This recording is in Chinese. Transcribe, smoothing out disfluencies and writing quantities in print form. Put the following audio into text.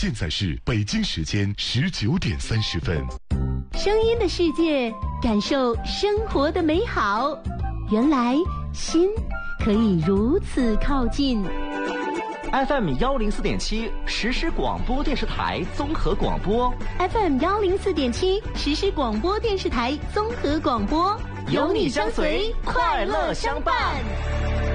现在是北京时间19:30。 声音的世界，感受生活的美好。原来心可以如此靠近。 FM 104.7实时广播电视台综合广播。 FM 104.7实时广播电视台综合广播， 有你相随，快乐相伴。